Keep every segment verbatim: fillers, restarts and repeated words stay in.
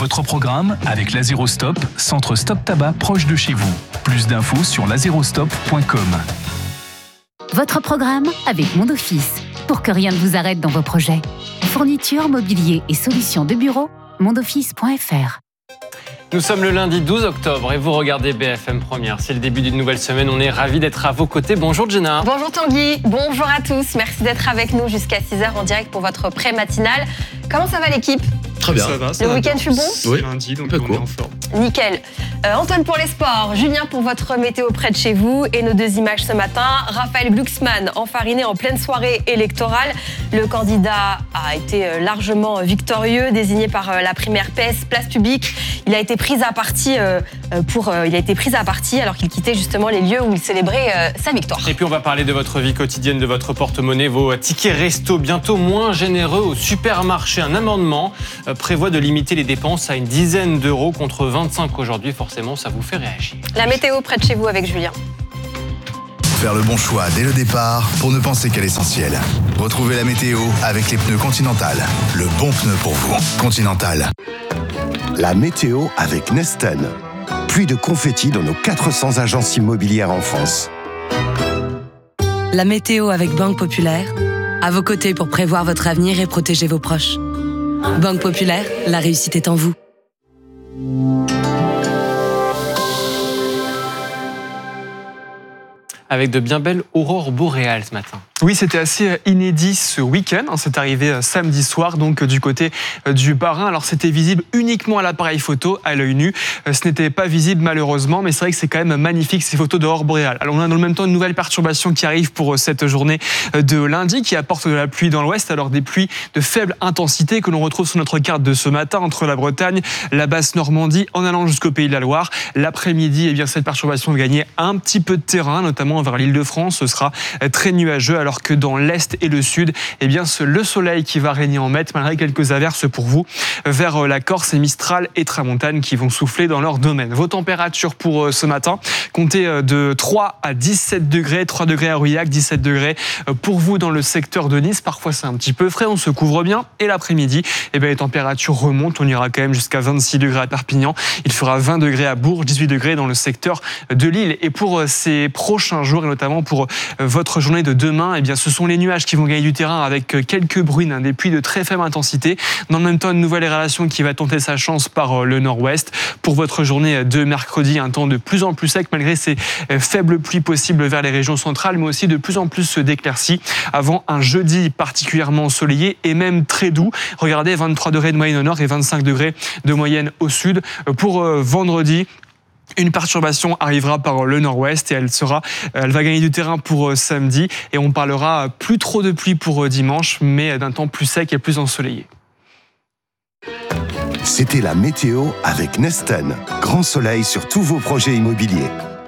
votre programme avec Lazerostop, centre stop tabac proche de chez vous. Plus d'infos sur lazerostop point com. Votre programme avec Monde Office, pour que rien ne vous arrête dans vos projets. Fourniture, mobilier et solutions de bureau, mondoffice point f r. Nous sommes le lundi douze octobre et vous regardez B F M Première. C'est le début d'une nouvelle semaine. On est ravis d'être à vos côtés. Bonjour Jenna. Bonjour Tanguy. Bonjour à tous. Merci d'être avec nous jusqu'à six heures en direct pour votre pré-matinale. Comment ça va l'équipe ? Très bien. Ça va, ça le va week-end fut bon ? Oui, lundi, donc on est en forme. Nickel. Euh, Antoine pour les sports, Julien pour votre météo près de chez vous et nos deux images ce matin. Raphaël Glucksmann, enfariné en pleine soirée électorale. Le candidat a été largement victorieux, désigné par la primaire P S Place Publique. Il a été pris à partie euh, pour, euh, il a été pris à partie alors qu'il quittait justement les lieux où il célébrait euh, sa victoire. Et puis on va parler de votre vie quotidienne, de votre porte-monnaie, vos tickets resto bientôt moins généreux au supermarché. Un amendement euh, prévoit de limiter les dépenses à une dizaine d'euros contre vingt-cinq aujourd'hui. Forcément, ça vous fait réagir. La météo près de chez vous avec Julien. Faire le bon choix dès le départ pour ne penser qu'à l'essentiel. Retrouvez la météo avec les pneus Continental. Le bon pneu pour vous. Continental. La météo avec Nesten. Pluie de confettis dans nos quatre cents agences immobilières en France. La météo avec Banque Populaire. À vos côtés pour prévoir votre avenir et protéger vos proches. Banque Populaire, la réussite est en vous. Avec de bien belles aurores boréales ce matin. Oui, c'était assez inédit ce week-end. C'est arrivé samedi soir, donc du côté du Bas-Rhin. Alors, c'était visible uniquement à l'appareil photo, à l'œil nu. Ce n'était pas visible malheureusement, mais c'est vrai que c'est quand même magnifique ces photos d'aurore boréale. Alors, on a dans le même temps une nouvelle perturbation qui arrive pour cette journée de lundi, qui apporte de la pluie dans l'ouest. Alors, des pluies de faible intensité que l'on retrouve sur notre carte de ce matin entre la Bretagne, la Basse-Normandie, en allant jusqu'au Pays de la Loire. L'après-midi, eh bien, cette perturbation va gagner un petit peu de terrain, notamment vers l'Île-de-France. Ce sera très nuageux, alors que dans l'est et le sud, eh bien, c'est le soleil qui va régner en maître, malgré quelques averses pour vous vers la Corse et Mistral et Tramontane qui vont souffler dans leur domaine. Vos températures pour ce matin, comptez de trois à dix-sept degrés, trois degrés à Rouillac, dix-sept degrés pour vous dans le secteur de Nice. Parfois, c'est un petit peu frais, on se couvre bien. Et l'après-midi, eh bien, les températures remontent. On ira quand même jusqu'à vingt-six degrés à Perpignan. Il fera vingt degrés à Bourges, dix-huit degrés dans le secteur de Lille. Et pour ces prochains jours, et notamment pour votre journée de demain, eh bien, ce sont les nuages qui vont gagner du terrain avec quelques bruines, hein, des pluies de très faible intensité. Dans le même temps, une nouvelle aération qui va tenter sa chance par le nord-ouest. Pour votre journée de mercredi, un temps de plus en plus sec malgré ces faibles pluies possibles vers les régions centrales, mais aussi de plus en plus d'éclaircies avant un jeudi particulièrement ensoleillé et même très doux. Regardez, vingt-trois degrés de moyenne au nord et vingt-cinq degrés de moyenne au sud. Pour vendredi, une perturbation arrivera par le nord-ouest et elle sera, elle va gagner du terrain pour samedi et on parlera plus trop de pluie pour dimanche, mais d'un temps plus sec et plus ensoleillé. C'était la météo avec Nesten. Grand soleil sur tous vos projets immobiliers.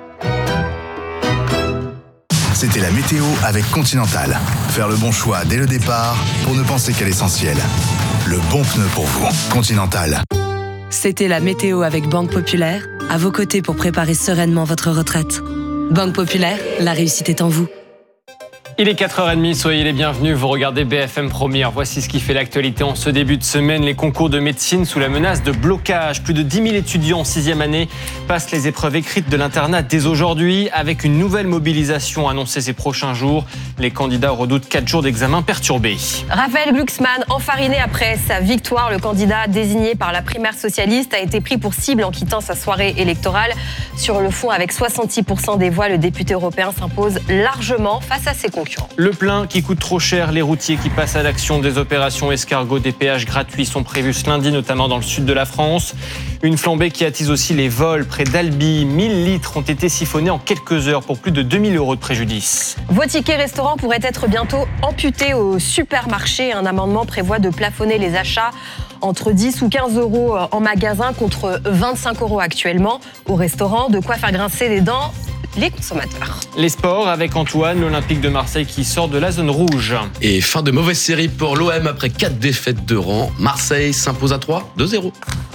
C'était la météo avec Continental. Faire le bon choix dès le départ pour ne penser qu'à l'essentiel. Le bon pneu pour vous. Continental. C'était la météo avec Banque Populaire, à vos côtés pour préparer sereinement votre retraite. Banque Populaire, la réussite est en vous. Il est quatre heures trente, soyez les bienvenus, vous regardez B F M Première. Voici ce qui fait l'actualité en ce début de semaine. Les concours de médecine sous la menace de blocage. Plus de dix mille étudiants en sixième année passent les épreuves écrites de l'internat dès aujourd'hui, avec une nouvelle mobilisation annoncée ces prochains jours. Les candidats redoutent quatre jours d'examen perturbés. Raphaël Glucksmann, enfariné après sa victoire, le candidat désigné par la primaire socialiste a été pris pour cible en quittant sa soirée électorale. Sur le fond, avec soixante-six pour cent des voix, le député européen s'impose largement face à ses concurrents. Le plein qui coûte trop cher, les routiers qui passent à l'action, des opérations escargots, des péages gratuits sont prévus ce lundi, notamment dans le sud de la France. Une flambée qui attise aussi les vols. Près d'Albi, mille litres ont été siphonnés en quelques heures pour plus de deux mille euros de préjudice. Vos tickets restaurants pourraient être bientôt amputés au supermarché. Un amendement prévoit de plafonner les achats entre dix ou quinze euros en magasin contre vingt-cinq euros actuellement au restaurant. De quoi faire grincer les dents les consommateurs. Les sports avec Antoine, l'Olympique de Marseille qui sort de la zone rouge. Et fin de mauvaise série pour l'O M après quatre défaites de rang. Marseille s'impose à trois, deux zéro.